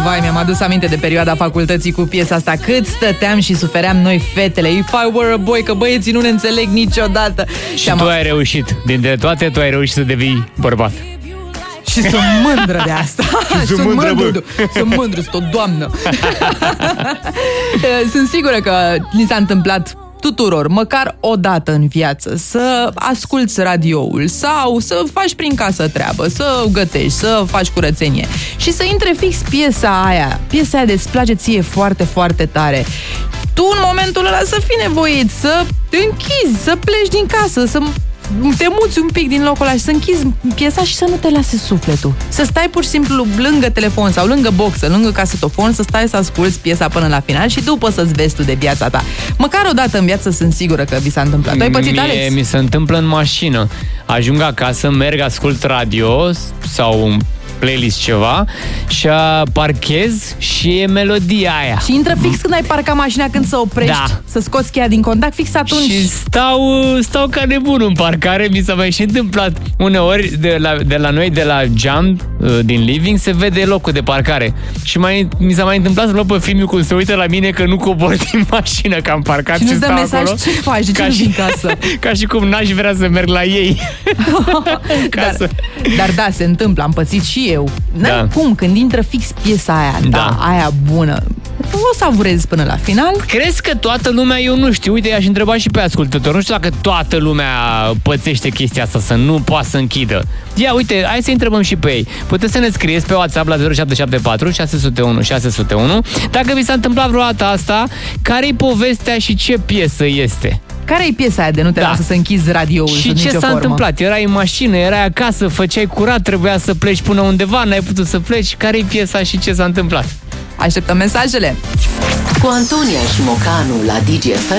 Vai, mi-am adus aminte de perioada facultății cu piesa asta. Cât stăteam și sufeream noi fetele. If I were a boy, că băieții nu ne înțeleg niciodată. Și tu ai reușit. Dintre toate, tu ai reușit să devii bărbat. Și sunt mândră de asta. Sunt mândră, sunt o doamnă. Sunt sigură că ni s-a întâmplat tuturor, măcar o dată în viață, să asculți radioul sau să faci prin casă treabă, să gătești, să faci curățenie și să intre fix piesa aia de îți place ție foarte, foarte tare. Tu în momentul ăla să fii nevoit să te închizi, să pleci din casă, să te muți un pic din locul ăla și să închizi piesa și să nu te lase sufletul. Să stai pur și simplu lângă telefon sau lângă boxă, lângă casetofon, să stai să asculți piesa până la final și după să-ți vezi tu de viața ta. Măcar o dată în viață sunt sigură că vi s-a întâmplat. Tu ai pățit, Alex? Mi se întâmplă în mașină. Ajung acasă, merg, ascult radio sau un playlist ceva și parchez și e melodia aia. Și intră fix când ai parcat mașina, când să oprești, să scoți cheia din contact, fix atunci. Și stau ca nebun în parcare. Mi s-a mai și întâmplat uneori de la noi, de la geam din living, se vede locul de parcare. Și mi s-a mai întâmplat să luăm pe filmul cum se uită la mine că nu cobor din mașină, că am parcat și stau acolo. Și nu-ți dă mesaj, ce faci, de ce nu vin casă? Ca și cum n-aș vrea să merg la ei. Dar da, se întâmplă, am pățit și eu. N-ai cum, când intră fix piesa aia, aia bună, o savurezi până la final. Crezi că toată lumea, eu nu știu, uite, i-aș întreba și pe ascultător, nu știu dacă toată lumea pățește chestia asta, să nu poată să închidă. Ia, uite, hai să întrebăm și pe ei. Puteți să ne scrieți pe WhatsApp la 0774 601 601 dacă vi s-a întâmplat vreodată asta, care-i povestea și ce piesă este. Care-i piesa aia de nu te lasă să închizi radioul? Și ce s-a întâmplat? Erai în mașină, erai acasă, făceai curat, trebuia să pleci până undeva, n-ai putut să pleci. Care-i piesa și ce s-a întâmplat? Așteptăm mesajele! Cu Antonia și Mocanu la DGFM.